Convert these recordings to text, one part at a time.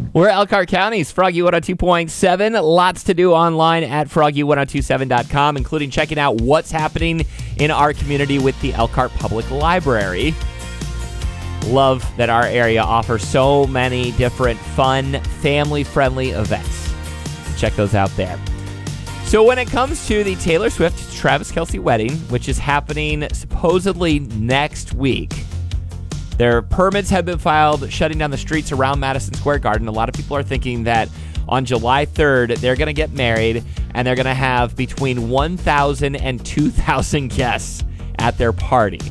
We're Elkhart County's Froggy 102.7. Lots to do online at froggy1027.com, including checking out what's happening in our community with the Elkhart Public Library. Love that our area offers so many different fun, family-friendly events. Check those out there. So when it comes to the Taylor Swift-Travis Kelce wedding, which is happening supposedly next week, their permits have been filed shutting down the streets around Madison Square Garden. A lot of people are thinking that on July 3rd, they're going to get married, and they're going to have between 1,000 and 2,000 guests at their party.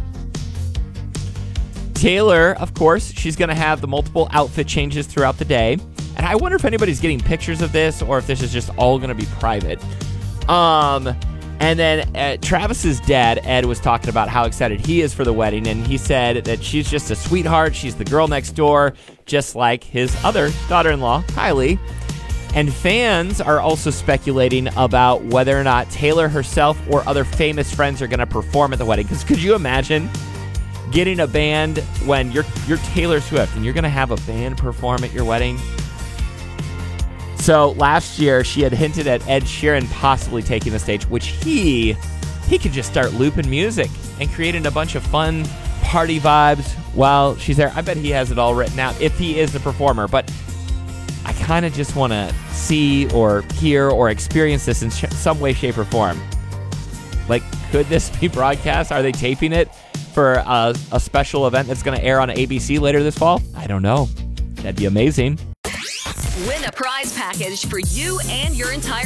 Taylor, of course, she's going to have the multiple outfit changes throughout the day. And I wonder if anybody's getting pictures of this or if this is just all going to be private. And then Travis's dad, Ed, was talking about how excited he is for the wedding. And he said that she's just a sweetheart. She's the girl next door, just like his other daughter-in-law, Kylie. And fans are also speculating about whether or not Taylor herself or other famous friends are going to perform at the wedding. Because could you imagine getting a band when you're Taylor Swift and you're going to have a band perform at your wedding? So last year, she had hinted at Ed Sheeran possibly taking the stage, which he could just start looping music and creating a bunch of fun party vibes while she's there. I bet he has it all written out if he is the performer. But I kind of just want to see or hear or experience this in some way, shape, or form. Like, could this be broadcast? Are they taping it for a special event that's going to air on ABC later this fall? I don't know. That'd be amazing. Win a prize package for you and your entire